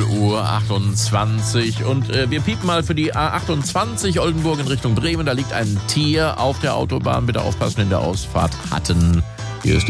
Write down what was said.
0:28 Uhr. Und wir piepen mal für die A28 Oldenburg in Richtung Bremen. Da liegt ein Tier auf der Autobahn. Bitte aufpassen in der Ausfahrt Hatten. Hier ist